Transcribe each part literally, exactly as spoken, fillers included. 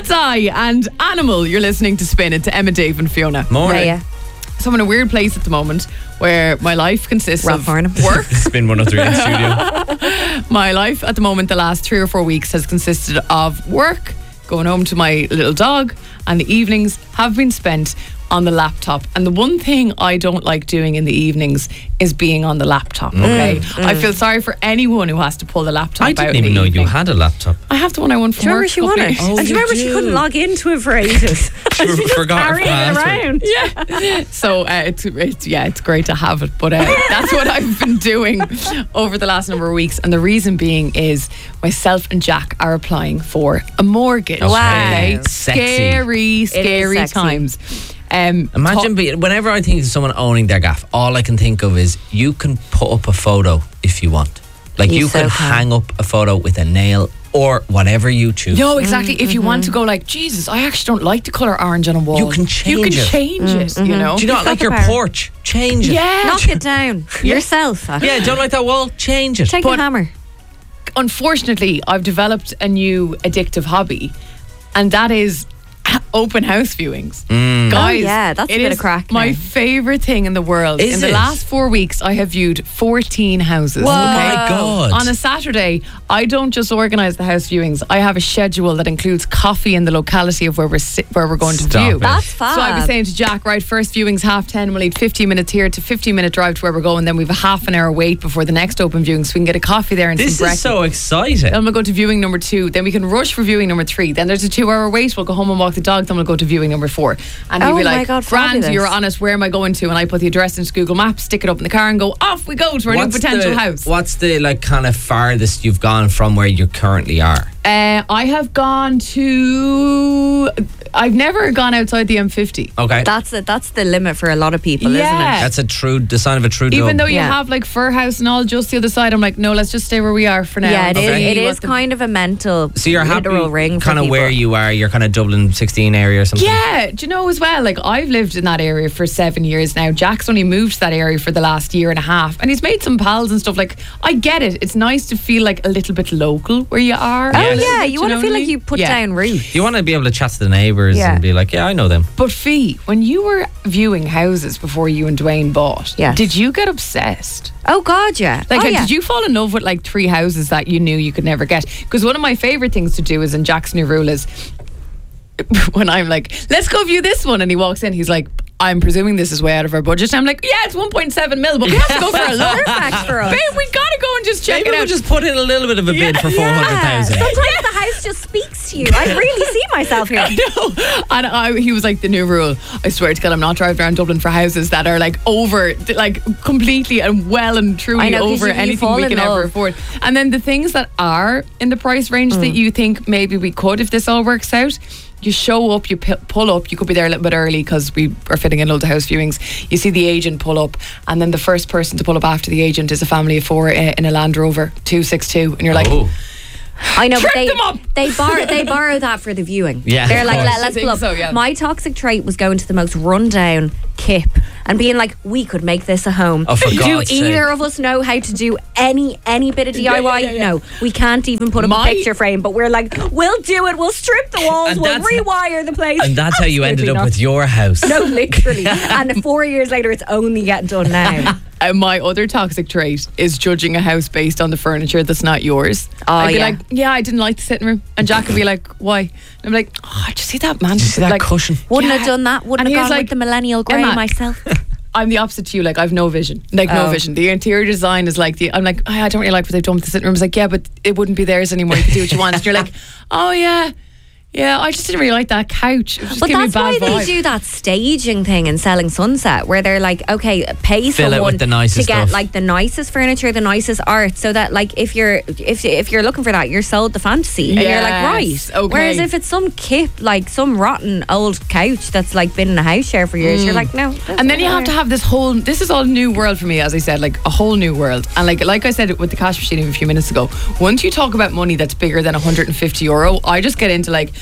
That's I and Animal. You're listening to Spin. It's Emma, Dave and Fiona. Morning. Yeah, So I'm in a weird place at the moment where my life consists Rough of morning. work. Spin one oh three in studio. My life at the moment, the last three or four weeks, has consisted of work, going home to my little dog, and the evenings have been spent on the laptop. And the one thing I don't like doing in the evenings is being on the laptop, okay? Mm, I feel sorry for anyone who has to pull the laptop I out didn't in even the know evening. you had a laptop. I have the one I won from Do you remember work. she a couple won of it? years. Oh, and do you you remember she do. couldn't log into it for ages? She She just forgot her carried it password. around. Yeah. So uh, it's, it's yeah, it's great to have it, but uh, that's what I've been doing over the last number of weeks, and the reason being is myself and Jack are applying for a mortgage. Okay. Okay? Sexy. Scary, scary sexy. times. Um, Imagine being, whenever I think of someone owning their gaff, all I can think of is you can put up a photo if you want. Like You you, so can can. hang up a photo with a nail or whatever you choose. No, exactly. If you want to go like, Jesus, I actually don't like the colour orange on a wall. You can change You can it. change it, you know? Do you not You've like got your the power. porch? Change it. Yeah. Knock it down yourself. Yeah, don't like that wall? Change it. Take But- a hammer. Unfortunately, I've developed a new addictive hobby, and that is open house viewings. Guys, Oh, yeah, that's a it bit is of crack my now. favourite thing in the world. Is in the it? last four weeks, I have viewed fourteen houses. Oh my okay? God. On a Saturday, I don't just organise the house viewings. I have a schedule that includes coffee in the locality of where we're si- where we're going to Stop view. it. That's fab. So I was saying to Jack, right, first viewing's half ten. We'll need fifteen minutes here to fifteen minute drive to where we're going. Then we've a half an hour wait before the next open viewing, so we can get a coffee there and This some is breakfast. so exciting. Then we'll go to viewing number two. Then we can rush for viewing number three. Then there's a two hour wait. We'll go home and walk the dog. Then we'll go to viewing number four. And he'll Oh be my like, God, grand, fabulous. you're on it. Where am I going to? And I put the address into Google Maps, stick it up in the car and go, off we go to our new potential the, house. What's the like kind of farthest you've gone from where you currently are? Uh, I have gone to... I've never gone outside the M fifty. Okay. That's it. That's the limit for a lot of people, Yeah. isn't it? That's a true, the sign of a true Even dub. though you Yeah. have like Fur House and all just the other side, I'm like, no, let's just stay where we are for now. Yeah, it is. Okay. It See is what the- kind of a mental, So you're happy literal ring for kind of people. where you are, you're kind of Dublin sixteen area or something? Yeah, do you know as well, like I've lived in that area for seven years now. Jack's only moved to that area for the last year and a half, and he's made some pals and stuff. Like, I get it. It's nice to feel like a little bit local where you are. Oh Yes. A little yeah, bit, you want know to feel what I like mean? you put Yeah. down roots. You want to be able to chat to the neighbours Yeah. and be like, yeah, I know them. But Fee, when you were viewing houses before you and Dwayne bought, Yes. did you get obsessed? Oh God, yeah. Like, oh, uh, yeah. did you fall in love with like three houses that you knew you could never get? Because one of my favourite things to do is, in Jack's new rule is, when I'm like, let's go view this one, and he walks in, he's like, I'm presuming this is way out of our budget. And I'm like, yeah, it's one point seven mil, but we have to go for a look. Perfect for us. Babe, we gotta go and just check Maybe it we'll out. just put in a little bit of a bid for four hundred thousand. Sometimes the house just speaks to you. I really see myself here. I know. And I, he was like, the new rule, I swear to God, I'm not driving around Dublin for houses that are like over, like completely and well and I truly know, 'cause over you- you anything fall we in can ever love. afford. And then the things that are in the price range that you think maybe we could, if this all works out, you show up, you p- pull up, you could be there a little bit early because we are fitting in loads of house viewings. You see the agent pull up, and then the first person to pull up after the agent is a family of four uh, in a Land Rover two sixty-two, and you're like, Oh. I know, but Trip they them up. they borrow they borrow that for the viewing. Yeah, they're of like, course. Let, I let's think pull up. so, yeah. My toxic trait was going to the most rundown kip and being like, we could make this a home. Oh, for do God's either sake. of us know how to do any any bit of D I Y? Yeah, yeah, yeah. No, we can't even put up My- a picture frame. But we're like, we'll do it. We'll strip the walls. And We'll that's- rewire the place. And that's how you ended Absolutely up not. with your house. No, literally. And four years later, it's only getting done now. And my other toxic trait is judging a house based on the furniture that's not yours. Oh, I'd be yeah. like, yeah, I didn't like the sitting room. And Jack would be like, why? And I'm like, oh, did you see that man? Did you see that like, cushion? Wouldn't Yeah. have done that. Wouldn't And have he's gone like, with the millennial grey Emma, myself. I'm the opposite to you. Like, I've no vision. Like, no Oh. vision. The interior design is like, the. I'm like, oh, I don't really like what they've done with the sitting room. It's like, yeah, but it wouldn't be theirs anymore. You could do what you want. And you're like, oh, yeah. Yeah, I just didn't really like that couch. It was just But giving me that's a why bad they vibe. do that staging thing in Selling Sunset, where they're like, okay, pay Fill it someone with the nicest to get stuff. like the nicest furniture, the nicest art, so that like if you're if if you're looking for that, you're sold the fantasy, and you're like, Yes, right. okay. Whereas if it's some kip, like some rotten old couch that's like been in a house share for years, you're like, no. And then you have to have this whole, this is all new world for me, as I said, like a whole new world. And like like I said with the cash machine a few minutes ago, once you talk about money that's bigger than one hundred fifty euro, I just get into like,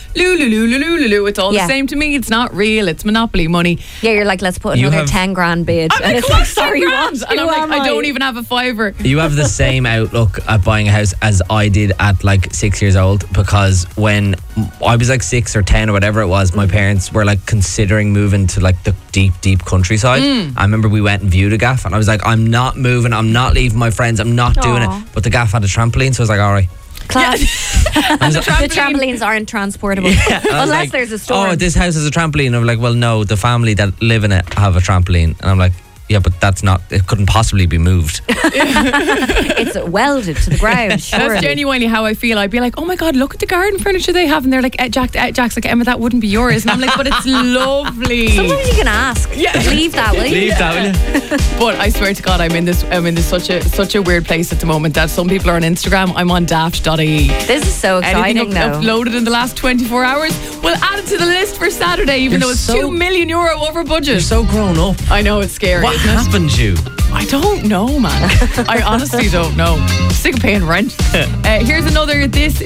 Lulu, Lulu, Lulu, Lulu. It's all Yeah. the same to me. It's not real. It's Monopoly money. Yeah, you're like, let's put You another have- ten grand bid. I'm and like, it's come on, like, sorry, ten what? grand. And I'm Who like, am I don't even have a fiver. You have the same outlook at buying a house as I did at like six years old, because when I was like six or ten or whatever it was, my parents were like considering moving to like the deep, deep countryside. Mm. I remember we went and viewed a gaff, and I was like, I'm not moving, I'm not leaving my friends, I'm not doing Aw. it. But the gaff had a trampoline, so I was like, all right. Class. I was like, The trampolines aren't transportable. I was Unless like, there's a storm. Oh, this house has a trampoline. And I'm like, well, no, the family that live in it have a trampoline. And I'm like, yeah, but that's not, it couldn't possibly be moved. It's welded to the ground, surely. That's genuinely how I feel. I'd be like, oh my God, look at the garden furniture they have. And they're like, eh, Jack, eh, Jack's like, Emma, that wouldn't be yours. And I'm like, but it's lovely. Sometimes you can ask. Yeah. Leave that, will you? Leave that, will you? But I swear to God, I'm in this I'm in this such a such a weird place at the moment that some people are on Instagram. I'm on daft dot I E. This is so exciting, Anything up- though. uploaded in the last twenty-four hours, we'll add it to the list for Saturday, even You're though it's so- two million euro over budget. You're so grown up. I know, it's scary. What isn't it? happened to you? I don't know, man. I honestly don't know. Sick of paying rent. Uh, here's another. This